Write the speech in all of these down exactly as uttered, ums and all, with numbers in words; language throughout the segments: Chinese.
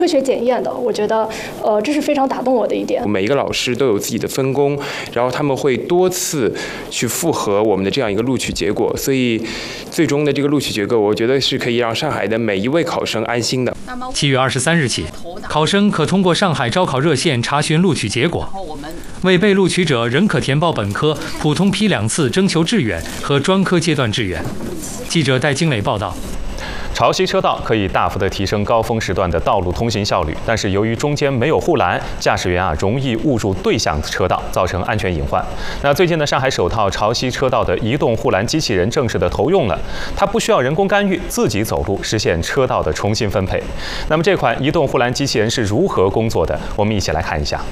科学检验的，我觉得，呃，这是非常打动我的一点。 每一个老师都有自己的分工，然后他们会多次去复核我们的这样一个录取结果，所以最终的这个录取结果，我觉得是可以让上海的每一位考生安心的。 七月二十三日起，考生可通过上海招考热线查询录取结果。未被录取者仍可填报本科、普通批两次征求志愿和专科阶段志愿。记者戴金磊报道。 潮汐车道可以大幅的提升高峰时段的道路通行效率，但是由于中间没有护栏，驾驶员啊容易误入对向车道，造成安全隐患。那最近呢，上海首套潮汐车道的移动护栏机器人正式的投用了，它不需要人工干预，自己走路实现车道的重新分配。那么这款移动护栏机器人是如何工作的？我们一起来看一下。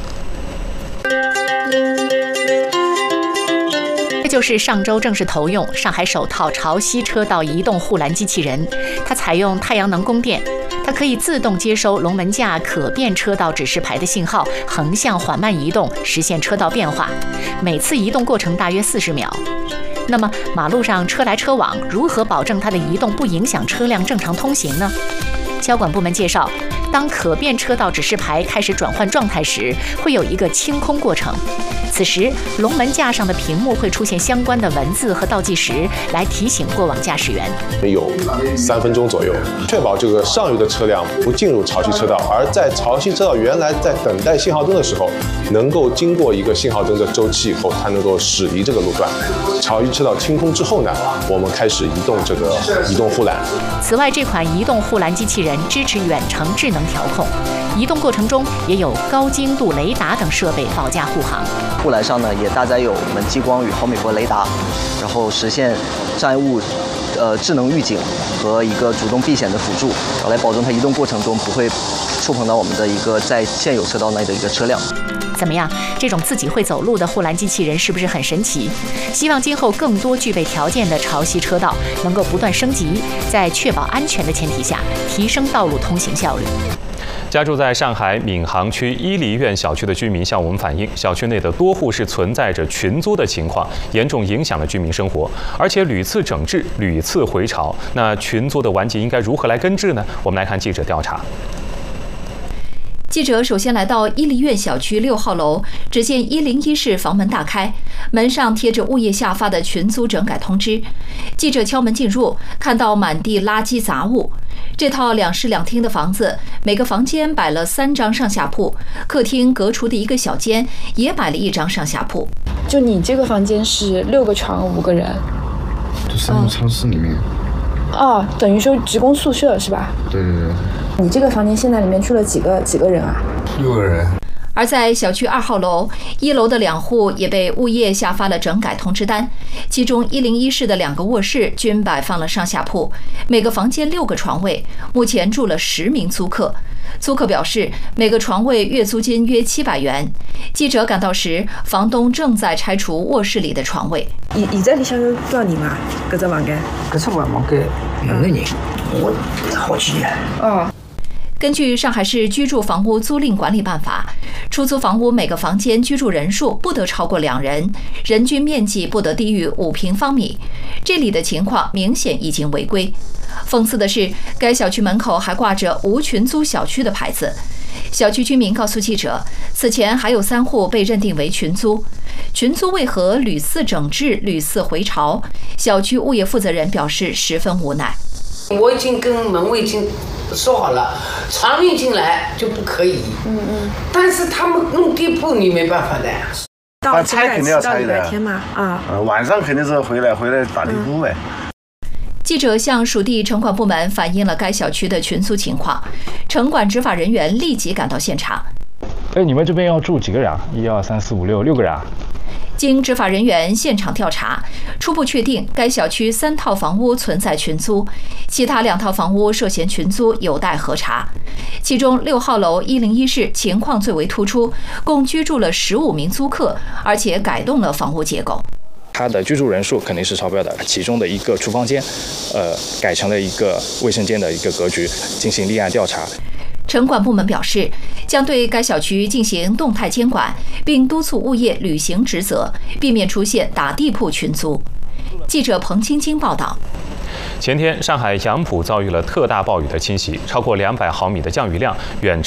这就是上周正式投用上海首套潮汐车道移动护栏机器人，它采用太阳能供电，它可以自动接收龙门架可变车道指示牌的信号，横向缓慢移动，实现车道变化。每次移动过程大约四十秒。那么马路上车来车往，如何保证它的移动不影响车辆正常通行呢？交管部门介绍，当可变车道指示牌开始转换状态时，会有一个清空过程。此时，龙门架上的屏幕会出现相关的文字和倒计时，来提醒过往驾驶员。 有三分钟左右，确保这个上游的车辆不进入潮汐车道，而在潮汐车道原来在等待信号灯的时候，能够经过一个信号灯的周期以后，它能够驶离这个路段。潮汐车道清空之后呢，我们开始移动这个移动护栏。 此外，这款移动护栏机器人支持远程智能调控，移动过程中也有高精度雷达等设备保驾护航。 护栏上呢也搭载有我们激光与毫米波雷达，然后实现障碍物呃智能预警和一个主动避险的辅助，来保证它移动过程中不会触碰到我们的一个在现有车道内的一个车辆。 怎么样？这种自己会走路的护栏机器人是不是很神奇？希望今后更多具备条件的潮汐车道能够不断升级，在确保安全的前提下，提升道路通行效率。 家住在上海闵行区伊犁苑小区的居民向我们反映，小区内的多户是存在着群租的情况，严重影响了居民生活，而且屡次整治，屡次回潮。那群租的顽疾应该如何来根治呢？我们来看记者调查。 记者首先来到伊犁苑小区六号楼，只见一零一室房门大开，门上贴着物业下发的群租整改通知。记者敲门进入，看到满地垃圾杂物。这套两室两厅的房子，每个房间摆了三张上下铺，客厅隔出的一个小间也摆了一张上下铺。 就你这个房间是六个床五个人， 就三个超市里面。 哦，等于说职工宿舍是吧？ 对对对。 你这个房间现在里面住了几个几个人啊？ 六个人。 而在小区二号楼，一楼的两户也被物业下发了整改通知单，其中一零一室的两个卧室均摆放了上下铺，每个房间六个床位，目前住了十名租客。租客表示，每个床位月租金约七百元。记者赶到时，房东正在拆除卧室里的床位。 现现在里向有多少人啊？搿只房间？ 搿只房间五个人，我好几人。 哦。 根据上海市居住房屋租赁管理办法，出租房屋每个房间居住人数不得超过两人，人均面积不得低于五平方米。这里的情况明显已经违规。讽刺的是，该小区门口还挂着无群租小区的牌子。小区居民告诉记者，此前还有三户被认定为群租。群租为何屡次整治、屡次回潮？小区物业负责人表示十分无奈。 我已经跟门卫已经说好了，常运进来就不可以。嗯嗯。但是他们弄店铺，你没办法的。 到拆肯定要拆的。 天嘛啊。 呃，晚上肯定是回来回来打地铺呗。 记者向属地城管部门反映了该小区的群租情况，城管执法人员立即赶到现场。 哎，你们这边要住几个人啊？一二三四五六六个人啊？ 经执法人员现场调查，初步确定该小区三套房屋存在群租，其他两套房屋涉嫌群租有待核查。其中六号楼一零一室情况最为突出，共居住了十五名租客，而且改动了房屋结构。 它的居住人数肯定是超标的，其中的一个厨房间，呃，改成了一个卫生间的一个格局，进行立案调查。 城管部门表示，将对该小区进行动态监管，并督促物业履行职责，避免出现打地铺群租。记者彭青青报道。 前天，上海杨浦遭遇了特大暴雨的侵袭，超过两百毫米的降雨量，远